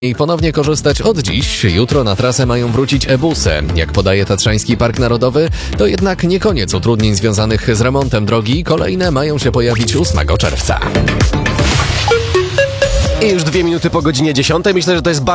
I ponownie korzystać od dziś. Jutro na trasę mają wrócić e-busy. Jak podaje Tatrzański Park Narodowy, to jednak nie koniec utrudnień związanych z remontem drogi. Kolejne mają się pojawić 8 czerwca. I już 2 minuty po godzinie 10. Myślę, że to jest